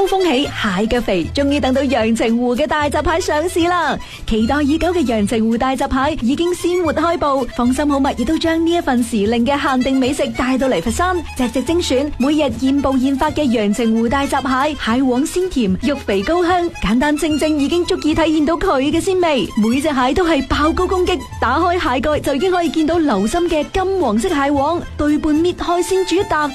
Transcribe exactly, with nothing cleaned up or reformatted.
高峰起，蟹腳肥，終於等到陽澄湖嘅大閘蟹上市啦！期待已久嘅陽澄湖大閘蟹已經鮮活開步，放心好物亦都將呢一份時令嘅限定美食帶到嚟佛山，隻隻精選，每日現捕現發嘅陽澄湖大閘蟹，蟹黃鮮甜，肉肥高香，簡單清蒸已經足以體現到佢嘅鮮味。每隻蟹都係爆高攻擊，打開蟹蓋就已經可以見到流心嘅金黃色蟹黃，對半搣開先煮一啖，